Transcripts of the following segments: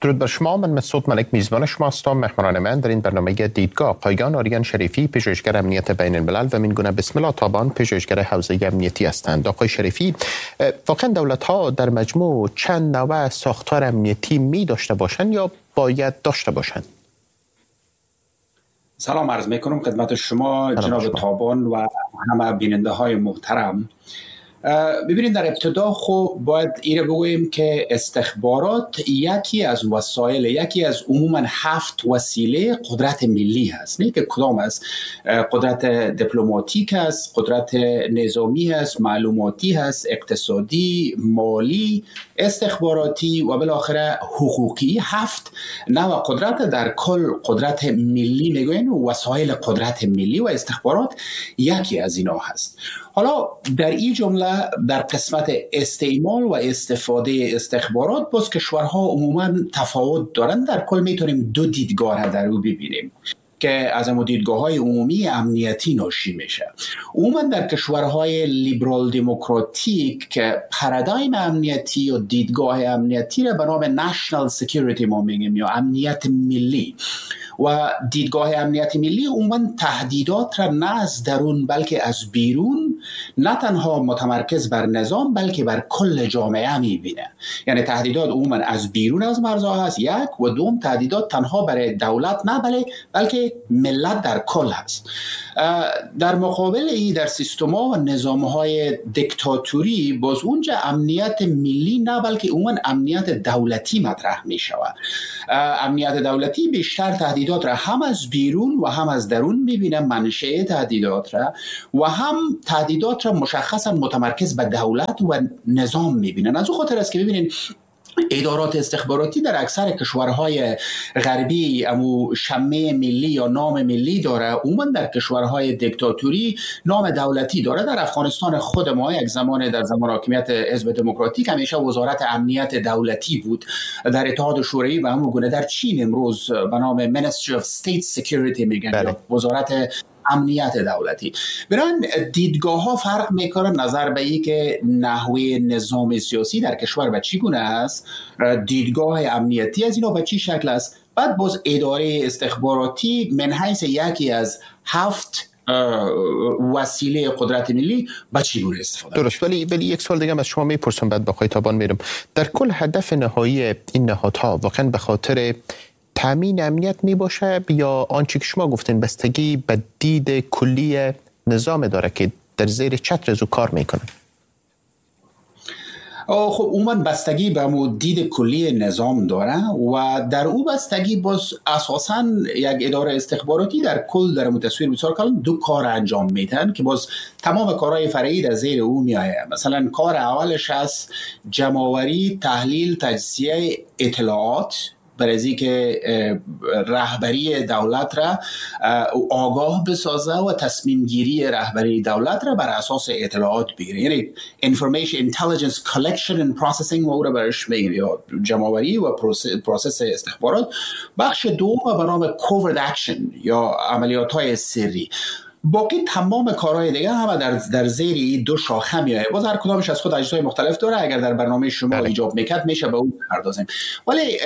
درود بر شما. من مسعود ملک میزبان شما هستم. مهمانان من در این برنامه دیدگاه پایگان آریان شریفی، پژوهشگر امنیت بین الملل و مینگونه بسم الله تابان، پژوهشگر حوزه امنیتی هستند. آقای شریفی، واقعا دولت ها در مجموع چند نوع ساختار امنیتی می داشته باشند یا باید داشته باشند؟ سلام عرض میکنم خدمت شما جناب تابان و همه بیننده های محترم. ببینید، در ابتدا خب باید ایره بگوییم که استخبارات یکی از وسایل، یکی از عموما 7 وسیله قدرت ملی هست. نه که کدام است، قدرت دیپلماتیک است، قدرت نظامی هست، معلوماتی هست، اقتصادی، مالی، استخباراتی و بالاخره حقوقی. 7 نوع قدرت در کل قدرت ملی میگوین و وسایل قدرت ملی و استخبارات یکی از اینا هست. حالا در این جمله در قسمت استعمال و استفاده استخبارات باز کشورها عموما تفاوت دارند. در کل میتونیم 2 دیدگاه در او ببینیم که از امو دیدگاه‌های عمومی امنیتی ناشی میشه. عموما در کشورهای لیبرال دموکراتیک که پارادایم امنیتی و دیدگاه امنیتی را به نام نشنال سکیوریتی ما میگیم یا امنیت ملی، و دیدگاه امنیت ملی عموما تهدیدات را نه از درون بلکه از بیرون، نه تنها متمرکز بر نظام بلکه بر کل جامعه میبینه. یعنی تهدیدات عموما از بیرون از مرزها هست، یک، و دوم تهدیدات تنها برای دولت نه بلکه ملت در کل هست. در مقابل ای در سیستم‌ها و نظام‌های دیکتاتوری باز اونجا امنیت ملی نه بلکه عموما امنیت دولتی مطرح می‌شود. امنیت دولتی بیشتر تهدیدات را هم از بیرون و هم از درون می‌بینه، منشأ تهدیدات را، و هم تهدیدات را مشخصا متمرکز به دولت و نظام می‌بینن. از اون خاطر است که ببینید ادارات استخباراتی در اکثر کشورهای غربی امو شمه ملی یا نام ملی داره. عموما در کشورهای دیکتاتوری نام دولتی داره. در افغانستان خود ما یک زمان در زمان حاکمیت حزب دموکراتیک همیشه وزارت امنیت دولتی بود. در اتحاد شوروی و همون گونه در چین امروز به نام Ministry of State Security میگن یا وزارت امنیت دولتی. برای دیدگاه ها فرق میکنه نظر به این که نحوه نظام سیاسی در کشور به چی گونه است، دیدگاه امنیتی از اینا به چی شکل است. بعد باز اداره استخباراتی من حیث یکی از 7 وسیله قدرت ملی به چی گونه استفاده. درست. ولی یک سوال دیگه از شما میپرسم بعد با آقای تابان میرم. در کل هدف نهایی این نهادها واقعا به خاطر تامین امنیت می باشه یا آنچه که شما گفتین بستگی به دید کلی نظام داره که در زیر چتر از او کار میکنه؟ خب عموما بستگی به دید کلی نظام داره و در او بستگی باز اساساً یک اداره استخباراتی در کل در تصویر بسیار کلان 2 کار انجام میدن که باز تمام کارهای فرعی در زیر او میآید. مثلا کار اولش هست جمع‌آوری، تحلیل، تجزیه اطلاعات برای که رهبری دولت را آگاه بسازه و تصمیم گیری رهبری دولت را بر اساس اطلاعات بگیره. یعنی information intelligence collection and processing و او را برش میگیم یا جمع‌آوری و پروسس استخبارات. بخش دوم به نام covert action یا عملیات های سری. باقی تمام کارهای دیگه همه در زیر 2 شاخه میاد. باز هر کدامش از خود اجزای مختلف داره. اگر در برنامه شما ایجاب میکرد میشه به اون پردازیم. ولی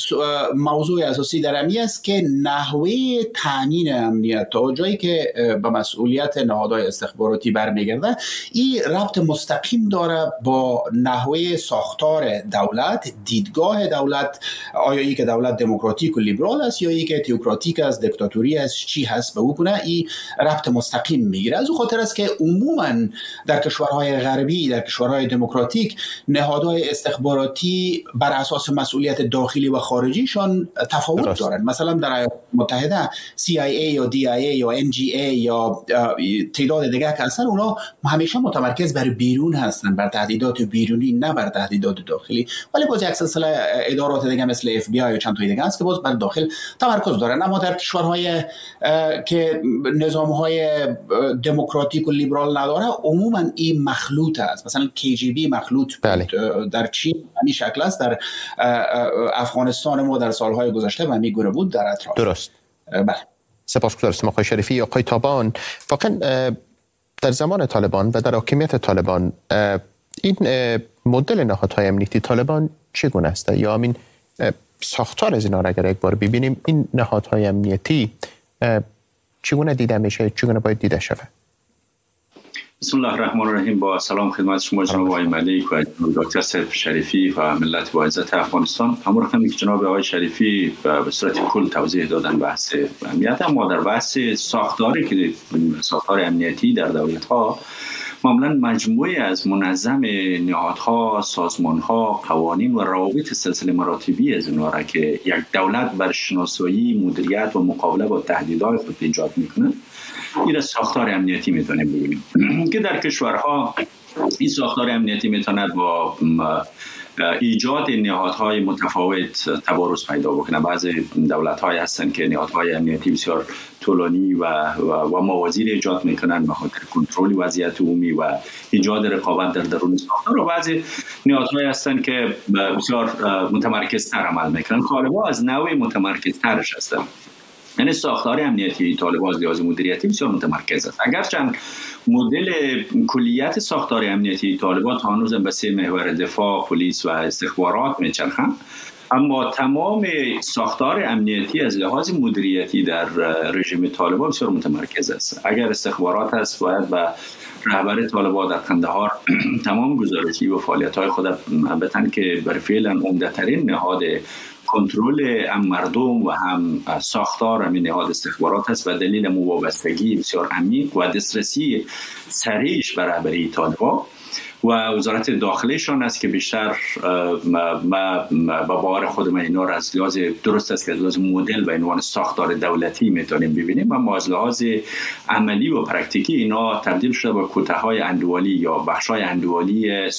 موضوع اساسی در امی است که نحوه تامین امنیت تا جایی که به مسئولیت نهادهای استخباراتی برمیگرده، این ربط مستقیم داره با نحوه ساختار دولت، دیدگاه دولت. آیا ای که دولت دموکراتیک و لیبرال است یا ای که تئوکراتیک است، دیکتاتوری است، چی هست به او کنه. این ربط مستقیم میگیره. از اون خاطر است که عموما در کشورهای غربی، در کشورهای دموکراتیک، نهادهای استخباراتی بر اساس مسئولیت داخلی و خارجیشان تفاوت دارند. مثلا در ایالات متحده CIA یا DIA یا NGA یا تعداد دیگه که هستن، اونا همیشه متمرکز بر بیرون هستن، بر تهدیدات بیرونی نه بر تهدیدات داخلی. ولی باز یک سلسله ادارات دیگه مثل FBI یا چند تا دیگه هست که باز بر داخل تمرکز دارن. اما در کشورهای که نظام‌های دموکراتیک و لیبرال نداره عموما این مخلوط است. مثلا KGB مخلوط بود. در چین همین شکل است. در افغانستان ما در سالهای گذشته و میگونه بود در اطراف. درست. بله. سپاسگزارم آقای شریفی. آقای تابان، واقعا در زمان طالبان و در حاکمیت طالبان این مدل نهادهای امنیتی طالبان چگونه است؟ یا همین ساختار از اینا را اگر یک بار ببینیم، این نهادهای امنیتی چگونه دیده میشه، چگونه باید دیده شود؟ بسم الله الرحمن الرحیم. با سلام خدمت شما جناب آقای ملیک و دکتر سید شریفی و ملت با عزت افغانستان. همون رقمی که جناب آقای شریفی به صورت کل توضیح دادن بحث امنیت، اما در بحث ساختاری که ساختار امنیتی در دولت ها معمولا مجموعه از منظم نهادها، سازمانها، قوانین و روابط سلسله مراتبی از اونها را که یک دولت بر شناسایی، مدیریت و مقابله با تهدیدهای خود ایجاد میکنه، این ساختار امنیتی میتونه بگیم که در کشورها این ساختار امنیتی میتونه با ایجاد نهادهای متفاوت تبارز پیدا بکنه. بعضی دولت‌های هستن که نهادهای امنیتی بسیار طولانی و موازی ایجاد میکنن به خاطر کنترل وضعیت عمومی و ایجاد رقابت در درون ساختار، و بعضی نهادهای هستن که بسیار متمرکزتر عمل میکنن. طالبان از نوع متمرکزترش هستن. یعنی ساختار امنیتی طالبان از لحاظ مدیریتی بسیار متمرکز است. اگرچند مدل کلیت ساختار امنیتی طالبان تا هنوز به 3 محور دفاع، پلیس و استخبارات میچرخند، اما تمام ساختار امنیتی از لحاظ مدیریتی در رژیم طالبان بسیار متمرکز است. اگر استخبارات است، باید به رهبر طالبان در قندهار تمام گزارشی و فعالیت‌های خود بتن که بر فعلا عمده‌ترین نهاد کنترل هم مردم و هم ساختار همین نهاد استخبارات است و دلیل وابستگی بسیار عمیق و دسترسی سریعش بر رهبری طالبان و وزارت داخلهشان است که بیشتر با باور خود من اینا را از لحاظ درست است که از لحاظ مدل و عنوان ساختار دولتی میتونیم ببینیم، اما از لحاظ عملی و پرکتیکی اینا تبدیل شده به کوته‌های اندوالی یا بخش‌های اندوالی